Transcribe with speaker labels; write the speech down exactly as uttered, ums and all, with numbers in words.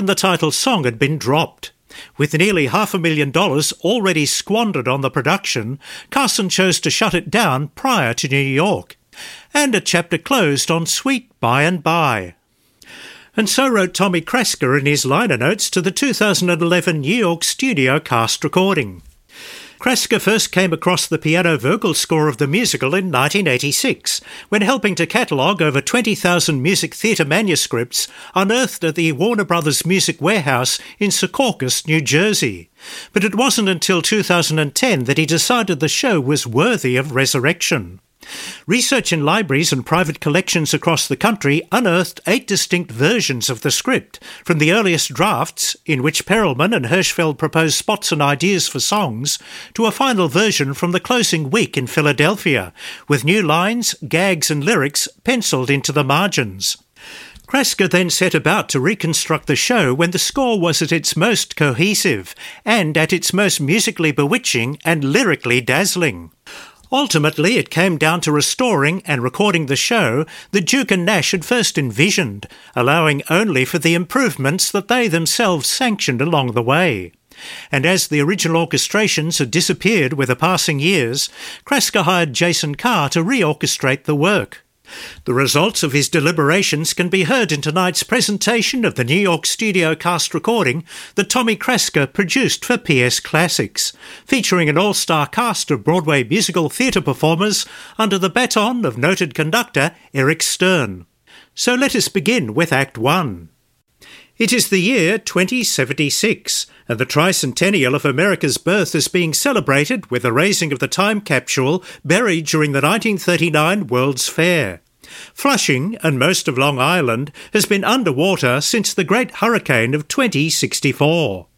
Speaker 1: the title song had been dropped. With nearly half a million dollars already squandered on the production, Carson chose to shut it down prior to New York. And a chapter closed on Sweet By and By. And so wrote Tommy Kraska in his liner notes to the two thousand eleven New York studio cast recording. Kraska first came across the piano vocal score of the musical in nineteen eighty-six, when helping to catalogue over twenty thousand music theatre manuscripts unearthed at the Warner Brothers Music Warehouse in Secaucus, New Jersey. But it wasn't until two thousand ten that he decided the show was worthy of resurrection. Research in libraries and private collections across the country unearthed eight distinct versions of the script, from the earliest drafts, in which Perelman and Hirschfeld proposed spots and ideas for songs, to a final version from the closing week in Philadelphia, with new lines, gags and lyrics penciled into the margins. Kraska then set about to reconstruct the show when the score was at its most cohesive, and at its most musically bewitching and lyrically dazzling. Ultimately, it came down to restoring and recording the show that Duke and Nash had first envisioned, allowing only for the improvements that they themselves sanctioned along the way. And as the original orchestrations had disappeared with the passing years, Kraska hired Jason Carr to reorchestrate the work. The results of his deliberations can be heard in tonight's presentation of the New York studio cast recording that Tommy Kraska produced for P S Classics, featuring an all-star cast of Broadway musical theatre performers under the baton of noted conductor Eric Stern. So let us begin with Act One. It is the year twenty seventy-six, and the tricentennial of America's birth is being celebrated with the raising of the time capsule buried during the nineteen thirty-nine World's Fair. Flushing, and most of Long Island, has been underwater since the Great Hurricane of twenty sixty-four.